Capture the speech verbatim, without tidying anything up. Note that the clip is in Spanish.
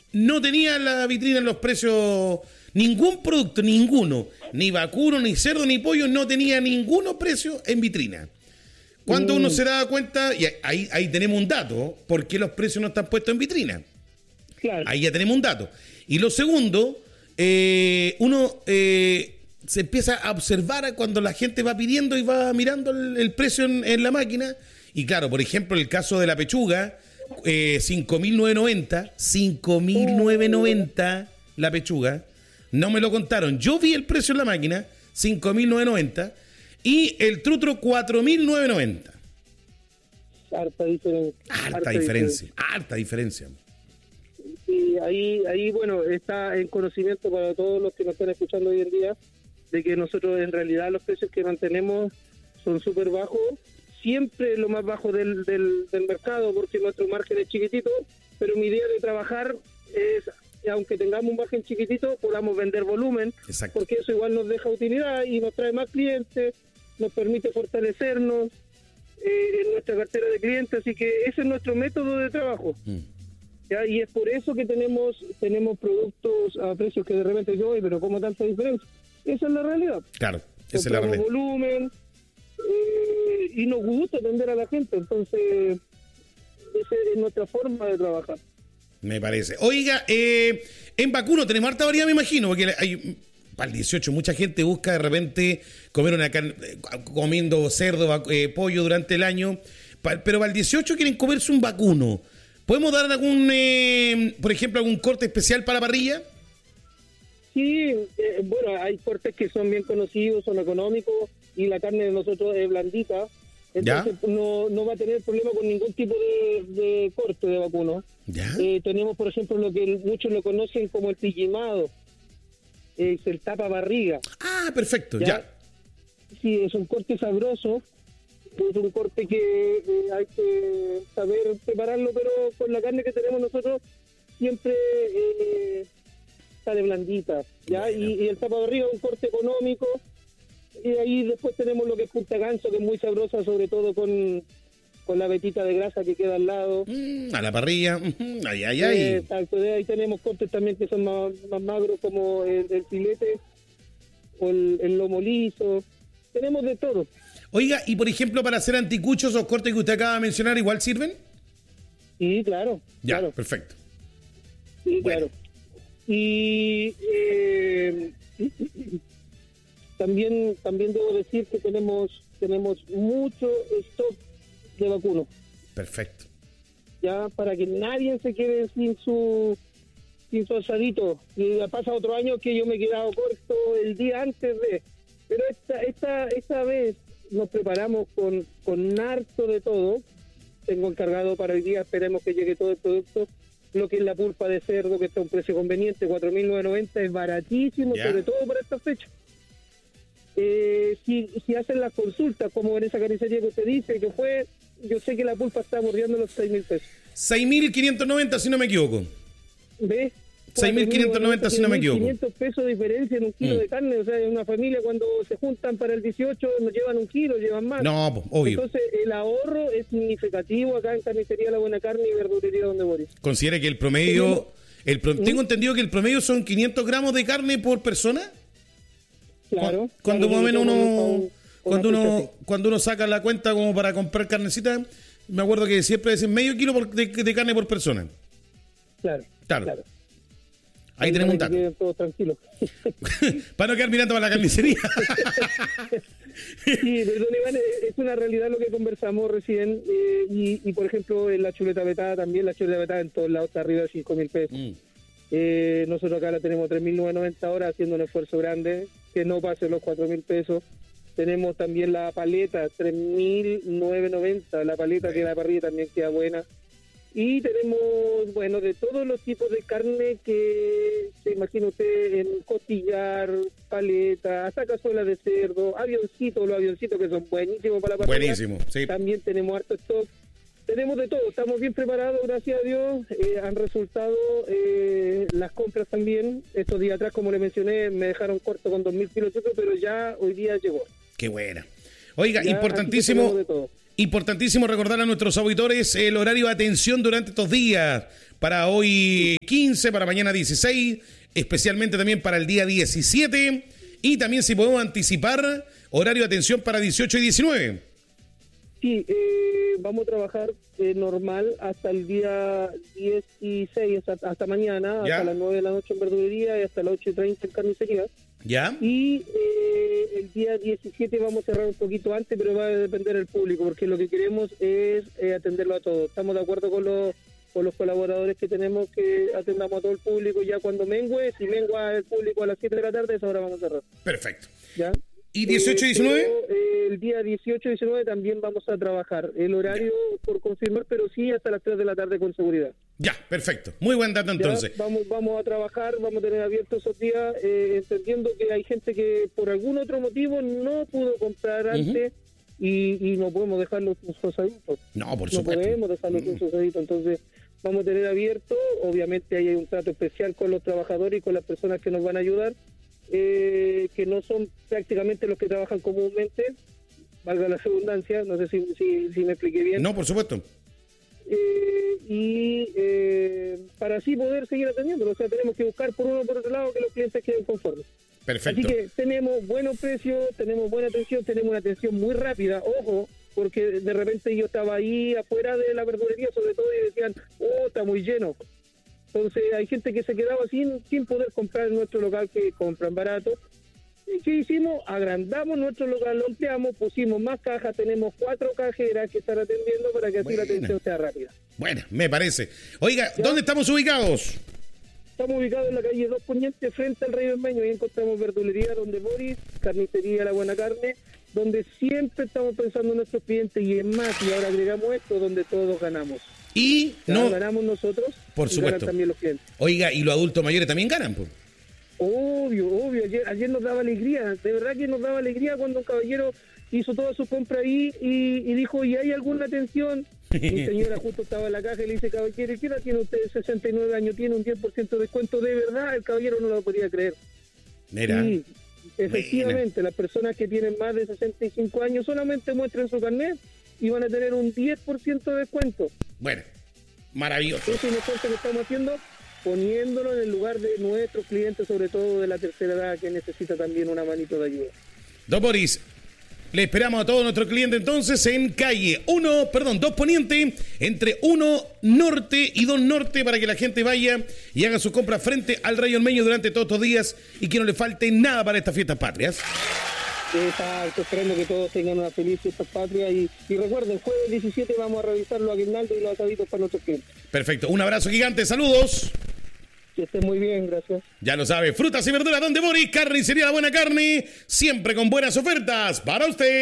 no tenía en la vitrina los precios, ningún producto, ninguno, ni vacuno, ni cerdo, ni pollo, no tenía ninguno precio en vitrina. Cuando mm. uno se da cuenta, y ahí, ahí tenemos un dato, ¿por qué los precios no están puestos en vitrina? Claro. Ahí ya tenemos un dato. Y lo segundo, eh, uno eh, se empieza a observar cuando la gente va pidiendo y va mirando el, el precio en, en la máquina. Y claro, por ejemplo, el caso de la pechuga, eh, cinco mil novecientos noventa, cinco mil novecientos noventa la pechuga, no me lo contaron. Yo vi el precio en la máquina, cinco mil novecientos noventa, y el trutro cuatro mil novecientos noventa. Harta diferencia. Harta, harta diferencia, diferencia. harta diferencia. Y ahí, ahí, bueno, está en conocimiento para todos los que nos están escuchando hoy en día, de que nosotros en realidad los precios que mantenemos son súper bajos, siempre lo más bajo del, del, del mercado, porque nuestro margen es chiquitito, pero mi idea de trabajar es, aunque tengamos un margen chiquitito, podamos vender volumen. Exacto. Porque eso igual nos deja utilidad y nos trae más clientes, nos permite fortalecernos eh, en nuestra cartera de clientes, así que ese es nuestro método de trabajo. Mm. ¿Ya? Y es por eso que tenemos tenemos productos a precios que de repente yo, pero ¿cómo tanta diferencia? Esa es la realidad. Claro, esa es la realidad. Volumen, eh, y nos gusta atender a la gente, entonces esa es nuestra forma de trabajar. Me parece. Oiga, eh, en vacuno tenemos harta variedad, me imagino, porque hay, para el dieciocho mucha gente busca de repente comer una carne, comiendo cerdo, eh, pollo durante el año, pa, pero para el dieciocho quieren comerse un vacuno. ¿Podemos dar algún, eh, por ejemplo, algún corte especial para la parrilla? Sí, eh, bueno, hay cortes que son bien conocidos, son económicos, y la carne de nosotros es blandita, entonces no, no va a tener problema con ningún tipo de, de corte de vacuno. ¿Ya? Eh, tenemos, por ejemplo, lo que muchos lo conocen como el pillimado, es el tapa barriga. Ah, perfecto, ya. ya. Sí, es un corte sabroso. Es un corte que eh, hay que saber prepararlo, pero con la carne que tenemos nosotros siempre eh, sale blandita, ¿ya? Bueno. Y, y el tapa barriga es un corte económico, y ahí después tenemos lo que es punta ganso, que es muy sabrosa, sobre todo con, con la vetita de grasa que queda al lado. Mm, a la parrilla, mm, ay, ay, ay. Eh, exacto, de ahí tenemos cortes también que son más, más magros, como el, el filete o el, el lomo liso. Tenemos de todo. Oiga, y por ejemplo, para hacer anticuchos, ¿los cortes que usted acaba de mencionar igual sirven? Sí, claro. Ya, claro. perfecto. Sí, bueno. claro. Y eh, también también debo decir que tenemos tenemos mucho stock de vacuno. Perfecto. Ya, para que nadie se quede sin su sin su asadito. Y pasa otro año que yo me he quedado corto el día antes de... Pero esta esta esta vez nos preparamos con, con harto de todo. Tengo encargado para hoy día, esperemos que llegue todo el producto. Lo que es la pulpa de cerdo, que está a un precio conveniente, cuatro mil novecientos noventa, es baratísimo, yeah. sobre todo para esta fecha. Eh, si, si hacen las consultas, como en esa carnicería que usted dice, que fue, yo sé que la pulpa está bordeando los seis mil pesos. seis mil quinientos noventa, si no me equivoco. ¿Ves? seis mil quinientos noventa, si no me equivoco. quinientos pesos de diferencia en un kilo mm. de carne. O sea, en una familia cuando se juntan para el dieciocho nos llevan un kilo, llevan más. No, pues, obvio. Entonces el ahorro es significativo acá en Carnicería La Buena Carne y Verdulería Donde Boris. Considera que el promedio, el pro, ¿Mm? tengo entendido que el promedio son quinientos gramos de carne por persona. Claro. Cuando claro, más o menos uno, un, cuando uno, cuando uno saca la cuenta como para comprar carnecita, me acuerdo que siempre dicen medio kilo por, de, de carne por persona. Claro. Claro. claro. Ahí tenemos un dato. Todos tranquilos. Para no quedar mirando para la carnicería. Sí, perdón, Iván, es una realidad lo que conversamos recién. Eh, y, y, por ejemplo, en la chuleta vetada también, la chuleta vetada en todos lados está arriba de cinco mil pesos. Mm. Eh, nosotros acá la tenemos tres mil novecientos noventa ahora, haciendo un esfuerzo grande, que no pase los cuatro mil pesos. Tenemos también la paleta, tres mil novecientos noventa, la paleta bueno. que la parrilla también queda buena. Y tenemos, bueno, de todos los tipos de carne que se imagina usted, en costillar, paleta, hasta cazuela de cerdo, avioncitos, los avioncitos que son buenísimos para la parrilla. Buenísimo, sí. También tenemos harto stock. Tenemos de todo, estamos bien preparados, gracias a Dios. Eh, han resultado eh, las compras también. Estos días atrás, como le mencioné, me dejaron corto con dos mil kilos, pero ya hoy día llegó. Qué buena. Oiga, ya, importantísimo... Importantísimo recordar a nuestros auditores el horario de atención durante estos días. Para hoy quince, para mañana dieciséis, especialmente también para el día diecisiete. Y también, si podemos anticipar, horario de atención para dieciocho y diecinueve. Sí, eh, vamos a trabajar eh, normal hasta el día dieciséis, hasta, hasta mañana, ¿Ya? hasta las nueve de la noche en verdulería y hasta las ocho y treinta en carnicería. ¿Ya? Y eh, el día diecisiete vamos a cerrar un poquito antes, pero va a depender del público, porque lo que queremos es eh, atenderlo a todos. Estamos de acuerdo con los, con los colaboradores que tenemos, que atendamos a todo el público ya cuando mengue. Si mengua el público a las siete de la tarde, esa hora vamos a cerrar. Perfecto. ¿Ya? ¿Y dieciocho y diecinueve? Eh, pero, eh, el día dieciocho y diecinueve también vamos a trabajar. El horario ya. por confirmar, pero sí hasta las tres de la tarde con seguridad. Ya, perfecto. Muy buen dato entonces. Ya, vamos, vamos a trabajar, vamos a tener abiertos esos días, eh, entendiendo que hay gente que por algún otro motivo no pudo comprar antes uh-huh. y, y no podemos dejarlos usaditos. No, por no supuesto. No podemos dejarlos uh-huh. usaditos, entonces vamos a tener abierto. Obviamente ahí hay un trato especial con los trabajadores y con las personas que nos van a ayudar. Eh, que no son prácticamente los que trabajan comúnmente, valga la redundancia, no sé si, si, si me expliqué bien. No, por supuesto. Eh, y eh, para así poder seguir atendiendo, o sea, tenemos que buscar por uno o por otro lado que los clientes queden conformes. Perfecto. Así que tenemos buenos precios, tenemos buena atención, tenemos una atención muy rápida, ojo, porque de repente yo estaba ahí afuera de la verdulería, sobre todo, y decían, oh, está muy lleno. Entonces hay gente que se quedaba sin sin poder comprar en nuestro local, que compran barato. ¿Y qué hicimos? Agrandamos nuestro local, lo ampliamos, pusimos más cajas, tenemos cuatro cajeras que están atendiendo para que así Buena. la atención sea rápida. Bueno, me parece. Oiga, ¿Ya? ¿dónde estamos ubicados? Estamos ubicados en la calle Dos Ponientes, frente al Rey Bermeño. Ahí encontramos verdulería Donde Boris, carnicería La Buena Carne, donde siempre estamos pensando en nuestros clientes, y es más, y ahora agregamos esto, donde todos ganamos. Y no ganamos nosotros, por y supuesto ganan también los clientes. Oiga, y los adultos mayores también ganan, pues. Obvio, obvio. Ayer, ayer nos daba alegría, de verdad que nos daba alegría cuando un caballero hizo toda su compra ahí y, y dijo, ¿y hay alguna atención? Mi señora justo estaba en la caja y le dice, caballero, ¿qué edad tiene usted? sesenta y nueve años, tiene un diez por ciento de descuento. De verdad, el caballero no lo podía creer. Mira. Sí, efectivamente, Mira. Las personas que tienen más de sesenta y cinco años solamente muestren su carnet y van a tener un diez por ciento de descuento. Bueno, maravilloso. Ese es el esfuerzo que estamos haciendo, poniéndolo en el lugar de nuestros clientes, sobre todo de la tercera edad, que necesita también una manito de ayuda. Don Boris, le esperamos a todos nuestros clientes entonces en calle uno, perdón, dos Poniente, entre uno Norte y dos Norte, para que la gente vaya y haga sus compras frente al Rey Bermejo durante todos estos días y que no le falte nada para estas fiestas patrias. Exacto, esperando que todos tengan una feliz fiesta patria y, y recuerden, el jueves diecisiete vamos a revisar los aguinaldos y los asaditos para nuestros clientes. Perfecto, un abrazo gigante, saludos. Que esté muy bien, gracias. Ya lo sabe, frutas y verduras Donde Boris, carnicería La Buena Carne, siempre con buenas ofertas para usted.